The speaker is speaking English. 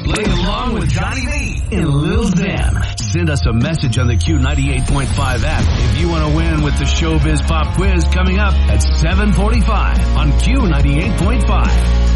Play along with Johnny B and Lil Zam. Send us a message on the Q98.5 app if you want to win with the Showbiz Pop Quiz coming up at 7:45 on Q98.5.